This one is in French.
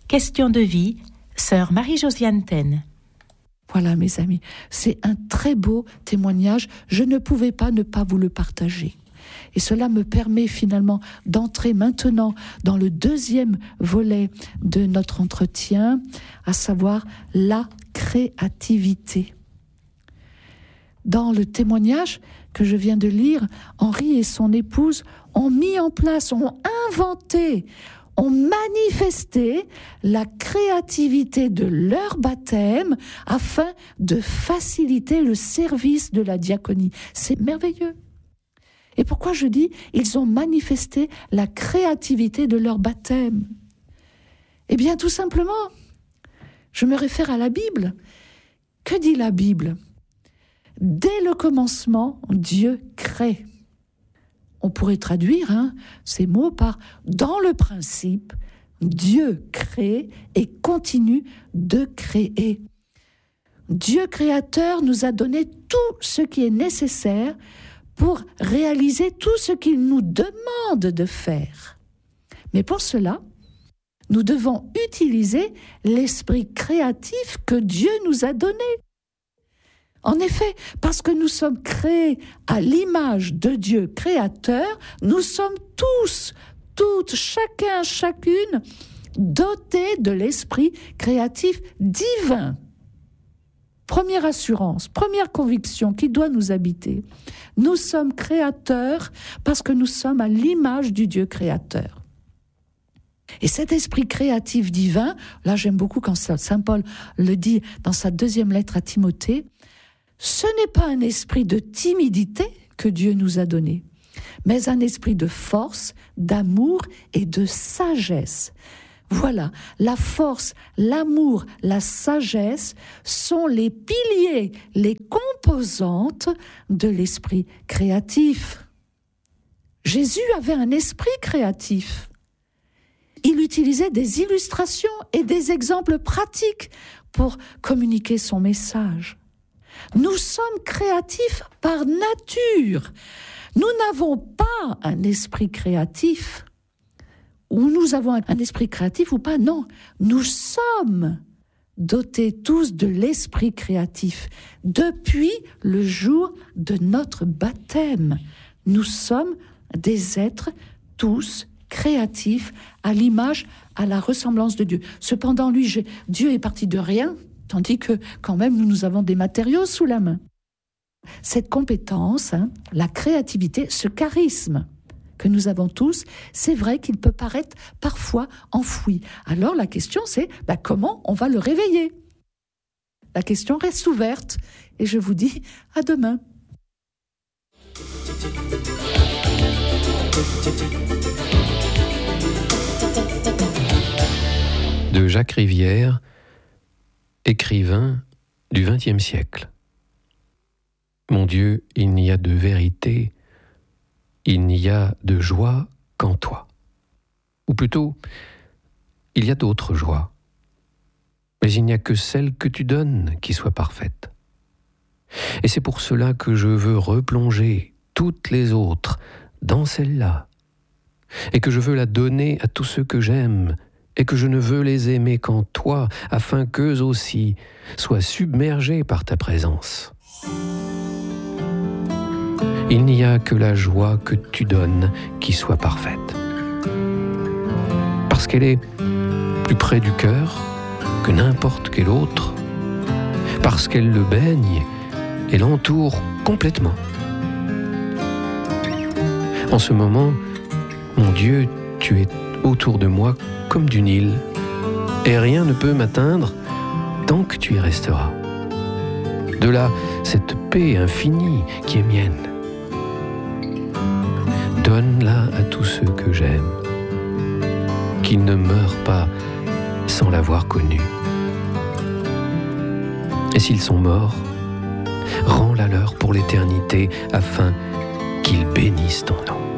Question de vie, sœur Marie-Josiane Taine. Voilà mes amis, c'est un très beau témoignage, je ne pouvais pas ne pas vous le partager. Et cela me permet finalement d'entrer maintenant dans le deuxième volet de notre entretien, à savoir la créativité. Dans le témoignage que je viens de lire, Henri et son épouse ont mis en place, ont inventé, ont manifesté la créativité de leur baptême afin de faciliter le service de la diaconie. C'est merveilleux. Et pourquoi je dis ils ont manifesté la créativité de leur baptême? Eh bien, tout simplement, je me réfère à la Bible. Que dit la Bible? Dès le commencement, Dieu crée. On pourrait traduire ces mots par « dans le principe, Dieu crée et continue de créer ». Dieu créateur nous a donné tout ce qui est nécessaire pour réaliser tout ce qu'il nous demande de faire. Mais pour cela, nous devons utiliser l'esprit créatif que Dieu nous a donné. En effet, parce que nous sommes créés à l'image de Dieu créateur, nous sommes tous, toutes, chacun, chacune, dotés de l'esprit créatif divin. Première assurance, première conviction qui doit nous habiter. Nous sommes créateurs parce que nous sommes à l'image du Dieu créateur. Et cet esprit créatif divin, là j'aime beaucoup quand Saint Paul le dit dans sa deuxième lettre à Timothée, ce n'est pas un esprit de timidité que Dieu nous a donné, mais un esprit de force, d'amour et de sagesse. Voilà, la force, l'amour, la sagesse sont les piliers, les composantes de l'esprit créatif. Jésus avait un esprit créatif. Il utilisait des illustrations et des exemples pratiques pour communiquer son message. Nous sommes créatifs par nature. Nous n'avons pas un esprit créatif. Ou nous avons un esprit créatif ou pas, non. Nous sommes dotés tous de l'esprit créatif. Depuis le jour de notre baptême, nous sommes des êtres tous créatifs à l'image, à la ressemblance de Dieu. Cependant, Dieu est parti de rien, tandis que quand même nous avons des matériaux sous la main. Cette compétence, la créativité, ce charisme que nous avons tous, c'est vrai qu'il peut paraître parfois enfoui. Alors la question c'est, comment on va le réveiller? La question reste ouverte et je vous dis à demain. De Jacques Rivière, écrivain du XXe siècle. Mon Dieu, il n'y a de vérité, il n'y a de joie qu'en toi. Ou plutôt, il y a d'autres joies, mais il n'y a que celle que tu donnes qui soit parfaite. Et c'est pour cela que je veux replonger toutes les autres dans celle-là, et que je veux la donner à tous ceux que j'aime, et que je ne veux les aimer qu'en toi, afin qu'eux aussi soient submergés par ta présence. Il n'y a que la joie que tu donnes qui soit parfaite. Parce qu'elle est plus près du cœur que n'importe quel autre, parce qu'elle le baigne et l'entoure complètement. En ce moment, mon Dieu, tu es autour de moi comme d'une île, et rien ne peut m'atteindre tant que tu y resteras. De là, cette paix infinie qui est mienne. Donne-la à tous ceux que j'aime, qu'ils ne meurent pas sans l'avoir connue. Et s'ils sont morts, rends-la leur pour l'éternité, afin qu'ils bénissent ton nom.